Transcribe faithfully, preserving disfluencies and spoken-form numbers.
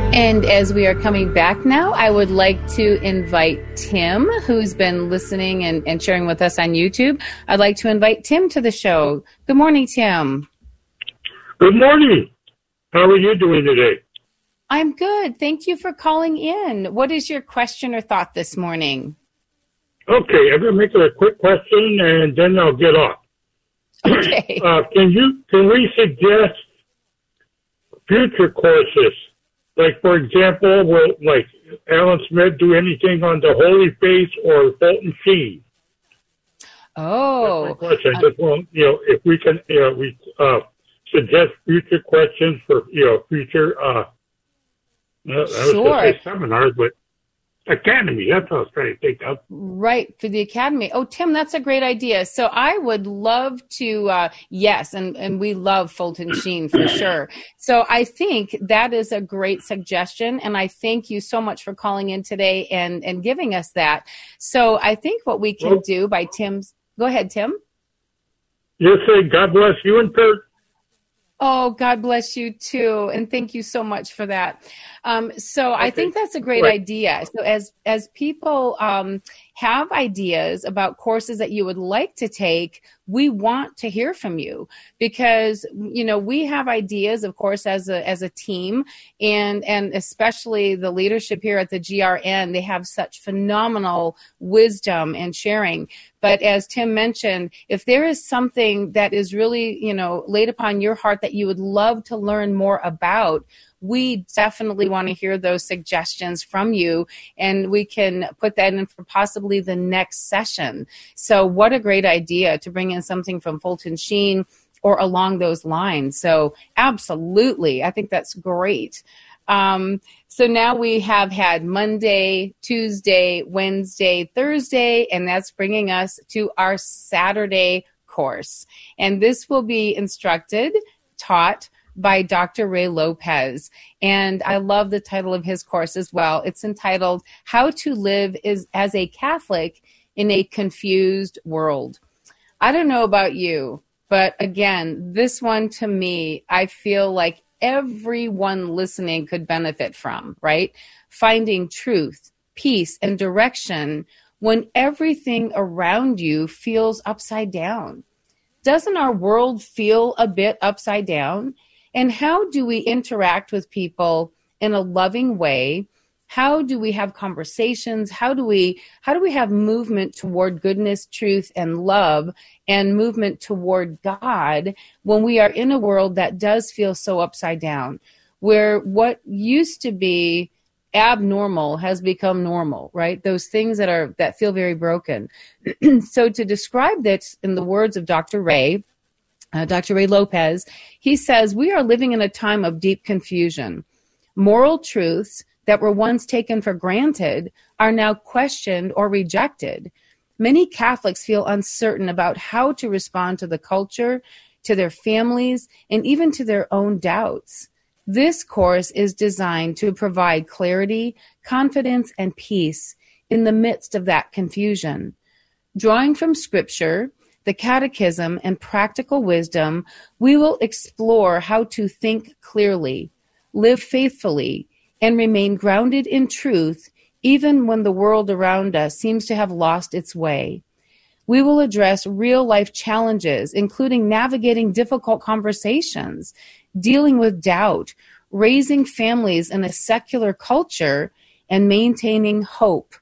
And as we are coming back now, I would like to invite Tim, who's been listening and, and sharing with us on YouTube. I'd like to invite Tim to the show. Good morning, Tim. Good morning. How are you doing today? I'm good. Thank you for calling in. What is your question or thought this morning? Okay, I'm going to make it a quick question, and then I'll get off. Okay. uh, can you can we suggest future courses? Like, for example, will like Alan Smith do anything on the Holy Face or Fulton Sheen? Oh, That's my question. I just want, you know, if we can, you know, we uh, suggest future questions for, you know, future. Uh, I was sure. going to say seminars, but academy. That's what I was trying to think of. Right, for the academy. Oh, Tim, that's a great idea. So I would love to, uh, yes, and, and we love Fulton Sheen for sure. So I think that is a great suggestion, and I thank you so much for calling in today and, and giving us that. So I think what we can well, do by Tim's, go ahead, Tim. Just say God bless you and Kurt. Oh, God bless you too. And thank you so much for that. Um, so okay. I think that's a great right. idea. So as, as people um, have ideas about courses that you would like to take, we want to hear from you because, you know, we have ideas, of course, as a, as a team and, and especially the leadership here at the G R N, they have such phenomenal wisdom and sharing. But as Tim mentioned, if there is something that is really, you know, laid upon your heart that you would love to learn more about, we definitely want to hear those suggestions from you, and we can put that in for possibly the next session. So what a great idea to bring in something from Fulton Sheen or along those lines. So absolutely, I think that's great. Um, so now we have had Monday, Tuesday, Wednesday, Thursday, and that's bringing us to our Saturday course. And this will be instructed, taught by Doctor Ray Lopez. And I love the title of his course as well. It's entitled How to Live is, as a Catholic in a Confused World. I don't know about you, but again, this one to me, I feel like everyone listening could benefit from, right? Finding truth, peace, and direction when everything around you feels upside down. Doesn't our world feel a bit upside down? And how do we interact with people in a loving way? How do we have conversations? How do we how do we have movement toward goodness, truth, and love, and movement toward God when we are in a world that does feel so upside down, where what used to be abnormal has become normal, right? Those things that are that feel very broken. So to describe this in the words of Doctor Ray, uh, Doctor Ray Lopez, he says, we are living in a time of deep confusion. Moral truths that were once taken for granted are now questioned or rejected. Many Catholics feel uncertain about how to respond to the culture, to their families, and even to their own doubts. This course is designed to provide clarity, confidence, and peace in the midst of that confusion. Drawing from Scripture, the Catechism, and practical wisdom, we will explore how to think clearly, live faithfully, and remain grounded in truth even when the world around us seems to have lost its way. We will address real-life challenges, including navigating difficult conversations, dealing with doubt, raising families in a secular culture, and maintaining hope